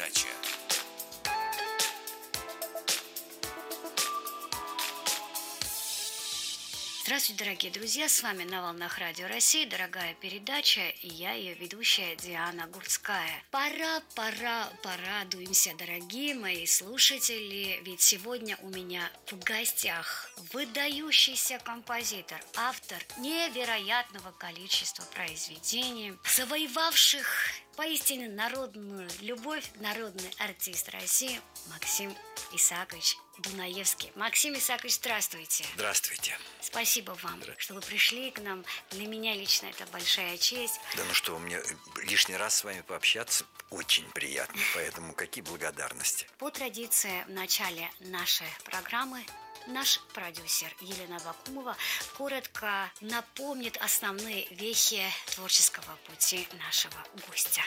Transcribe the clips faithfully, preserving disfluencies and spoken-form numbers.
передача. Здравствуйте, дорогие друзья, с вами на волнах Радио России, дорогая передача, и я ее ведущая Диана Гурцкая. Пора, пора, порадуемся, дорогие мои слушатели, ведь сегодня у меня в гостях выдающийся композитор, автор невероятного количества произведений, завоевавших поистине народную любовь, народный артист России Максим Исаакович Дунаевский. Максим Исаакович, здравствуйте. Здравствуйте. Спасибо вам, что вы пришли к нам. Для меня лично это большая честь. Да ну что, мне лишний раз с вами пообщаться очень приятно, поэтому какие благодарности. По традиции, в начале нашей программы наш продюсер Елена Вакумова коротко напомнит основные вехи творческого пути нашего гостя.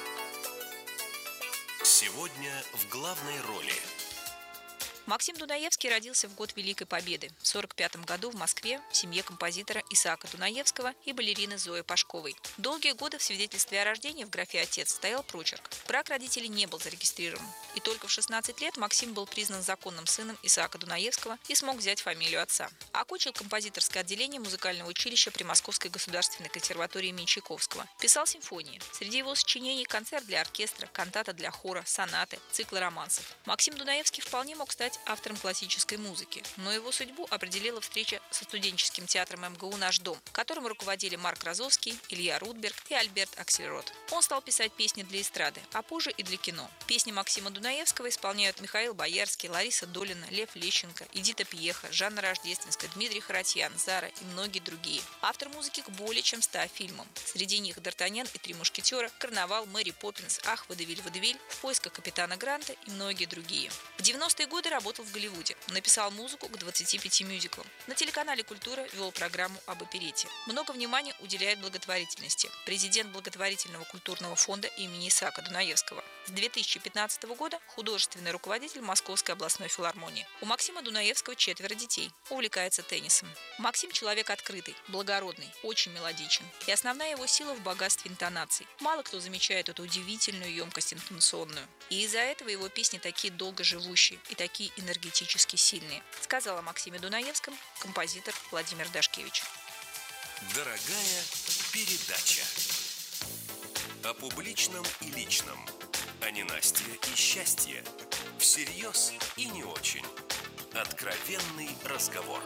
Сегодня в главной роли Максим Дунаевский родился в год Великой Победы в сорок пятом году в Москве в семье композитора Исаака Дунаевского и балерины Зои Пашковой. Долгие годы в свидетельстве о рождении в графе «Отец» стоял прочерк. Брак родителей не был зарегистрирован. И только в шестнадцать лет Максим был признан законным сыном Исаака Дунаевского и смог взять фамилию отца. Окончил композиторское отделение музыкального училища при Московской государственной консерватории имени Чайковского. Писал симфонии. Среди его сочинений концерт для оркестра, кантата для хора, сонаты, циклы романсов. Максим Дунаевский вполне мог стать автором классической музыки, но его судьбу определила встреча со студенческим театром эм гэ у «Наш дом», которым руководили Марк Розовский, Илья Рудберг и Альберт Аксельрод. Он стал писать песни для эстрады, а позже и для кино. Песни Максима Дунаевского исполняют Михаил Боярский, Лариса Долина, Лев Лещенко, Эдита Пьеха, Жанна Рождественская, Дмитрий Харатьян, Зара и многие другие. Автор музыки к более чем ста фильмам. Среди них «Д'Артаньян и три мушкетера», «Карнавал», «Мэри Поппинс», «Ах, Водевиль, Водевиль», «В поисках капитана Гранта» и многие другие. В девяностые годы работал в Голливуде. Написал музыку к двадцати пяти мюзиклам. На телеканале «Культура» вел программу об оперете. Много внимания уделяет благотворительности. Президент благотворительного культурного фонда имени Исаака Дунаевского. С две тысячи пятнадцатого года художественный руководитель Московской областной филармонии. У Максима Дунаевского четверо детей. Увлекается теннисом. Максим человек открытый, благородный, очень мелодичен. И основная его сила в богатстве интонаций. Мало кто замечает эту удивительную емкость интонационную. И из-за этого его песни такие долгоживущие и такие энергетически сильные, сказал о Максиме Дунаевском композитор Владимир Дашкевич. Дорогая передача. О публичном и личном. О ненастье и счастье. Всерьез и не очень. Откровенный разговор.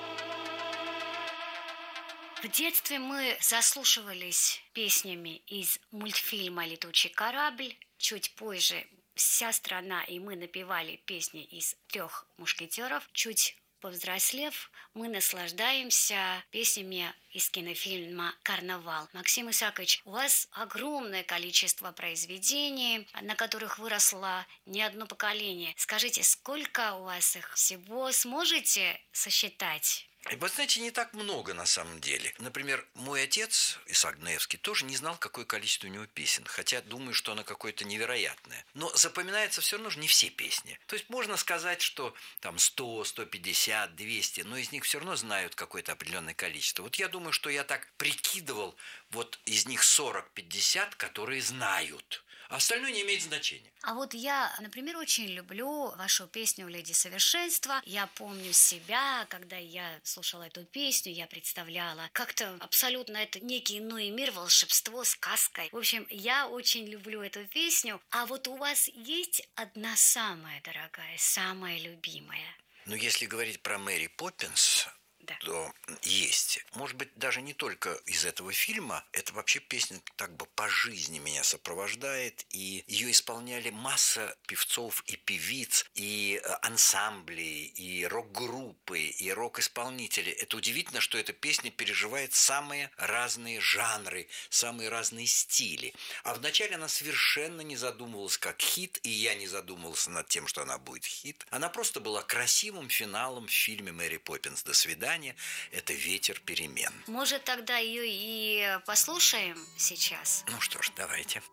В детстве мы заслушивались песнями из мультфильма «Летучий корабль». Чуть позже вся страна и мы напевали песни из «Трех мушкетеров». Чуть повзрослев, мы наслаждаемся песнями из кинофильма «Карнавал». Максим Исаакович, у вас огромное количество произведений, на которых выросло не одно поколение. Скажите, сколько у вас их всего? Сможете сосчитать? Вы знаете, не так много на самом деле. Например, мой отец, Исаак Дунаевский, тоже не знал, какое количество у него песен. Хотя думаю, что оно какое-то невероятное. Но запоминается все равно же не все песни. То есть можно сказать, что там сто, сто пятьдесят, двести, но из них все равно знают какое-то определенное количество. Вот я думаю, что я так прикидывал, вот из них сорок-пятьдесят, которые знают. А остальное не имеет значения. А вот я, например, очень люблю вашу песню «Леди Совершенства». Я помню себя, когда я слушала эту песню, я представляла как-то абсолютно это некий иной мир, волшебство, сказка. В общем, я очень люблю эту песню. А вот у вас есть одна самая дорогая, самая любимая? Ну, если говорить про Мэри Поппинс, Да. то есть. Может быть, даже не только из этого фильма. Это вообще песня так бы по жизни меня сопровождает. И ее исполняли масса певцов и певиц, и ансамблей, и рок-группы, и рок-исполнители. Это удивительно, что эта песня переживает самые разные жанры, самые разные стили. А вначале она совершенно не задумывалась как хит, и я не задумывался над тем, что она будет хит. Она просто была красивым финалом в фильме «Мэри Поппинс. До свидания». Это «Ветер перемен». Может, тогда ее и послушаем сейчас? Ну что ж, давайте.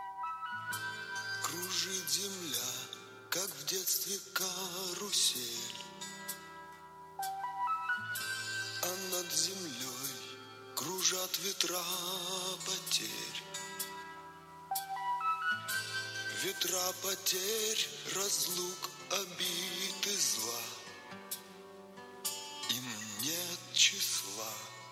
Кружит земля, как в детстве карусель, а над землей кружат ветра потерь. Ветра потерь, разлук, обид и зла, им нет числа.